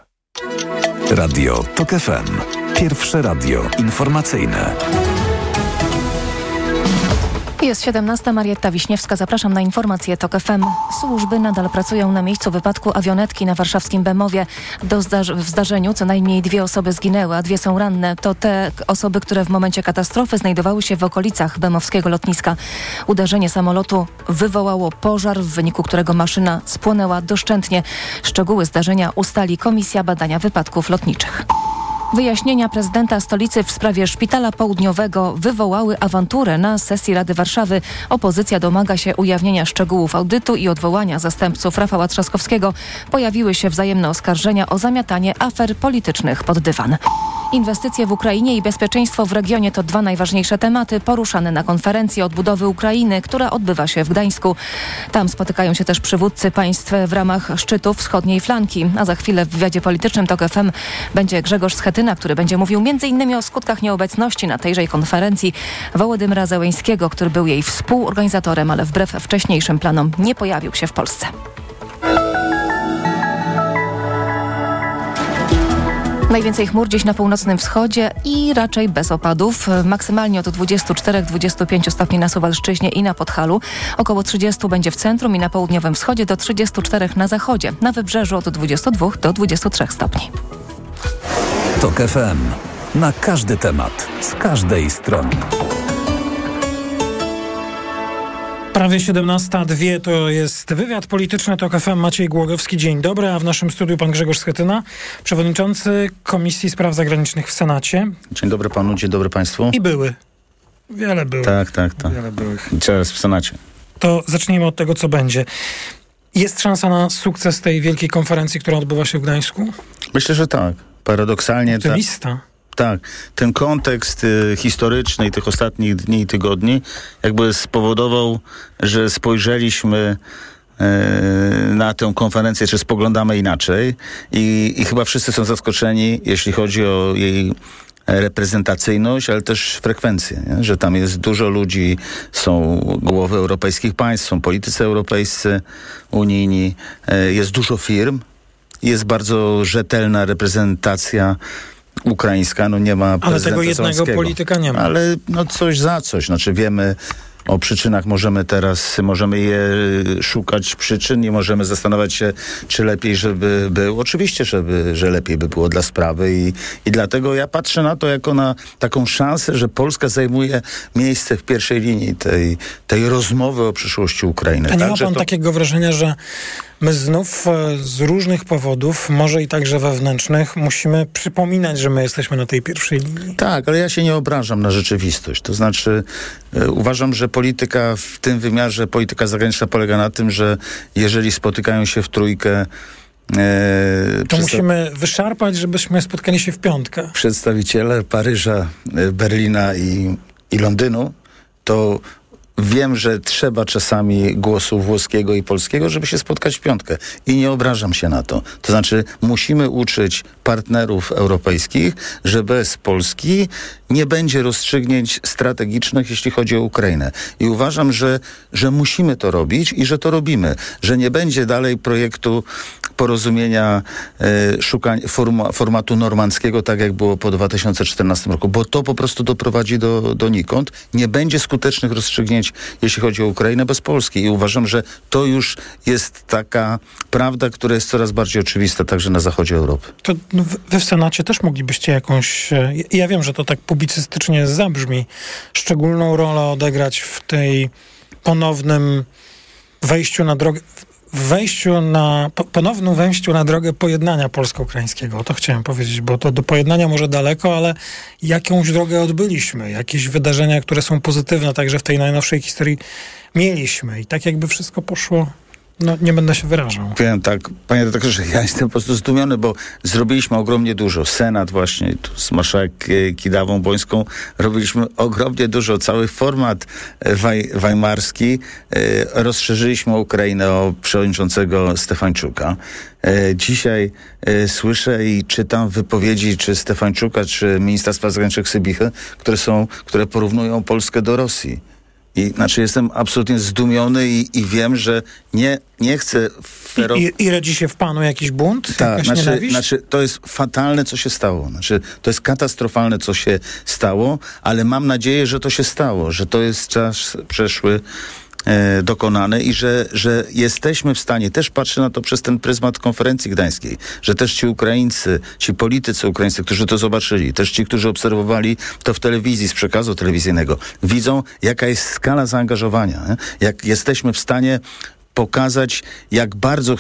Radio Tok F M. Pierwsze radio informacyjne. Jest siedemnasta, Marietta Wiśniewska. Zapraszam na informacje Tok F M. Służby nadal pracują na miejscu wypadku awionetki na warszawskim Bemowie. Do zdarzy- w zdarzeniu co najmniej dwie osoby zginęły, a dwie są ranne. To te osoby, które w momencie katastrofy znajdowały się w okolicach bemowskiego lotniska. Uderzenie samolotu wywołało pożar, w wyniku którego maszyna spłonęła doszczętnie. Szczegóły zdarzenia ustali Komisja Badania Wypadków Lotniczych. Wyjaśnienia prezydenta stolicy w sprawie Szpitala Południowego wywołały awanturę na sesji Rady Warszawy. Opozycja domaga się ujawnienia szczegółów audytu i odwołania zastępców Rafała Trzaskowskiego. Pojawiły się wzajemne oskarżenia o zamiatanie afer politycznych pod dywan. Inwestycje w Ukrainie i bezpieczeństwo w regionie to dwa najważniejsze tematy poruszane na konferencji odbudowy Ukrainy, która odbywa się w Gdańsku. Tam spotykają się też przywódcy państw w ramach szczytu wschodniej flanki. A za chwilę w wywiadzie politycznym TOK F M będzie Grzegorz Schetyna, który będzie mówił między innymi o skutkach nieobecności na tejżej konferencji Wołodymyra Zełeńskiego, który był jej współorganizatorem, ale wbrew wcześniejszym planom nie pojawił się w Polsce. Najwięcej chmur dziś na północnym wschodzie i raczej bez opadów. Maksymalnie od dwudziestu czterech do dwudziestu pięciu stopni na Suwalszczyźnie i na Podhalu. Około trzydziestu będzie w centrum i na południowym wschodzie, do trzydziestu czterech na zachodzie. Na wybrzeżu od dwudziestu dwóch do dwudziestu trzech stopni. TOK F M. Na każdy temat. Z każdej strony. Prawie siedemnasta dwie to jest wywiad polityczny TOK F M. Maciej Głogowski, dzień dobry, a w naszym studiu pan Grzegorz Schetyna, przewodniczący Komisji Spraw Zagranicznych w Senacie. Dzień dobry panu, dzień dobry państwu. I były. Wiele było. Tak, tak, tak. Wiele byłych. I teraz w Senacie. To zacznijmy od tego, co będzie. Jest szansa na sukces tej wielkiej konferencji, która odbywa się w Gdańsku? Myślę, że tak. Paradoksalnie... Optymista. Ta... Tak, ten kontekst y, historyczny tych ostatnich dni i tygodni jakby spowodował, że spojrzeliśmy y, na tę konferencję, czy spoglądamy inaczej i, i chyba wszyscy są zaskoczeni, jeśli chodzi o jej reprezentacyjność, ale też frekwencję, nie? Że tam jest dużo ludzi, są głowy europejskich państw, są politycy europejscy, unijni, y, jest dużo firm, jest bardzo rzetelna reprezentacja ukraińska, no nie ma prezydenta Ale tego jednego Zełenskiego. polityka nie ma. Ale no coś za coś. Znaczy wiemy o przyczynach, możemy teraz, możemy je szukać przyczyn i możemy zastanawiać się, czy lepiej, żeby było. Oczywiście, żeby, że lepiej by było dla sprawy i, i dlatego ja patrzę na to jako na taką szansę, że Polska zajmuje miejsce w pierwszej linii tej, tej rozmowy o przyszłości Ukrainy. A nie Także ma pan to... takiego wrażenia, że my znów z różnych powodów, może i także wewnętrznych, musimy przypominać, że my jesteśmy na tej pierwszej linii? Tak, ale ja się nie obrażam na rzeczywistość. To znaczy e, uważam, że polityka w tym wymiarze, polityka zagraniczna polega na tym, że jeżeli spotykają się w trójkę e, to musimy wyszarpać, żebyśmy spotkali się w piątkę. Przedstawiciele Paryża, Berlina i, i Londynu, to wiem, że trzeba czasami głosu włoskiego i polskiego, żeby się spotkać w piątkę. I nie obrażam się na to. To znaczy musimy uczyć partnerów europejskich, że bez Polski nie będzie rozstrzygnięć strategicznych, jeśli chodzi o Ukrainę. I uważam, że, że musimy to robić i że to robimy. Że nie będzie dalej projektu porozumienia, e, szukania forma, formatu normandzkiego, tak jak było po dwa tysiące czternastym roku, bo to po prostu doprowadzi do, donikąd. Nie będzie skutecznych rozstrzygnięć, jeśli chodzi o Ukrainę, bez Polski. I uważam, że to już jest taka prawda, która jest coraz bardziej oczywista także na zachodzie Europy. To no, wy w Senacie też moglibyście jakąś, ja wiem, że to tak publicystycznie zabrzmi, szczególną rolę odegrać w tej ponownym wejściu na drogę, wejściu na, ponownym wejściu na drogę pojednania polsko-ukraińskiego. O to chciałem powiedzieć, bo to do pojednania może daleko, ale jakąś drogę odbyliśmy. Jakieś wydarzenia, które są pozytywne, także w tej najnowszej historii mieliśmy. I tak jakby wszystko poszło, no nie będę się wyrażał. Powiem tak, panie redaktorze, ja jestem po prostu zdumiony, bo zrobiliśmy ogromnie dużo. Senat właśnie, tu z marszałek Kidawą-Błońską robiliśmy ogromnie dużo. Cały format waj, weimarski e, rozszerzyliśmy o Ukrainę, o przewodniczącego Stefańczuka. E, dzisiaj e, słyszę i czytam wypowiedzi czy Stefańczuka, czy ministra spraw zagranicznych Sybichy, które są, które porównują Polskę do Rosji. I znaczy jestem absolutnie zdumiony i, i wiem, że nie, nie chcę... Fero... I, i rodzi się w panu jakiś bunt? Tak, znaczy, znaczy to jest fatalne, co się stało. Znaczy to jest katastrofalne, co się stało, ale mam nadzieję, że to się stało, że to jest czas przeszły e, dokonany i że, że jesteśmy w stanie, też patrzę na to przez ten pryzmat konferencji gdańskiej, że też ci Ukraińcy, ci politycy ukraińscy, którzy to zobaczyli, też ci, którzy obserwowali to w telewizji, z przekazu telewizyjnego, widzą, jaka jest skala zaangażowania, nie? Jak jesteśmy w stanie pokazać, jak bardzo